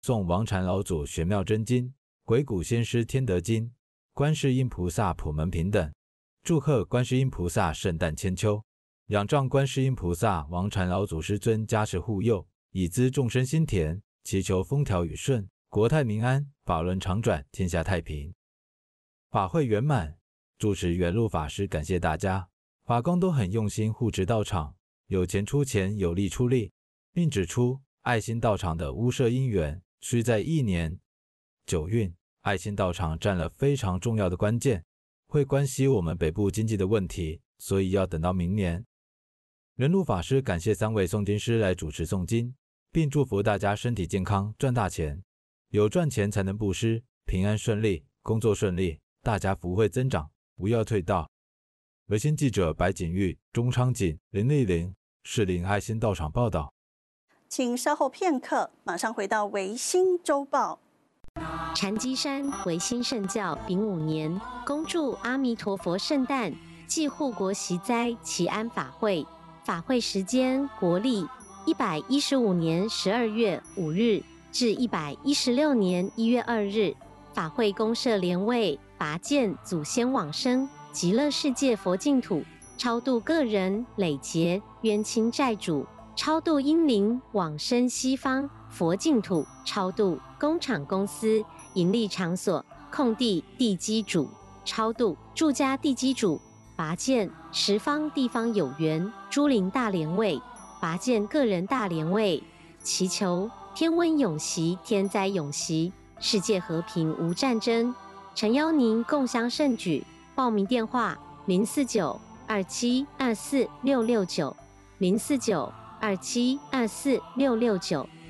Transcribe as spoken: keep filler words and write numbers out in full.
宋王禅老祖玄妙真经、鬼谷先师天德经、观世音菩萨普门品等，祝贺观世音菩萨圣诞千秋，仰仗观世音菩萨、王禅老祖师尊加持护佑，以资众生心田，祈求风调雨顺、国泰民安、法轮常转、天下太平。法会圆满，主持圆路法师感谢大家，法工都很用心护持道场，有钱出钱，有力出力，并指出爱心道场的屋舍因缘需在一年九运，爱心道场占了非常重要的关键，会关系我们北部经济的问题，所以要等到明年。圆路法师感谢三位诵经师来主持诵经，并祝福大家身体健康，赚大钱。有赚钱才能布施，平安顺利，工作顺利，大家福慧增长，不要退道。维新记者白景玉、钟昌锦、林丽玲，士林爱心道场报道。 请稍后片刻，马上回到维新周报。 禅机山维新圣教丙午年，恭祝阿弥陀佛圣诞暨护国息灾祈安法会。法会时间国历一百一十五年十二月五日至一百一十六年一月二日。法会公设莲位，拔剑祖先往生极乐世界佛净土，超度个人累劫冤亲债主，超度阴灵往生西方佛净土，超度工厂公司盈利场所空地地基主，超度住家地基主，拔剑十方地方有缘诸灵大莲位，拔剑个人大莲位，祈求天温永息，天灾永息，世界和平无战争。诚邀您共襄盛举。报名电话：零四九二七二四六六九，零四九二七二四六六九。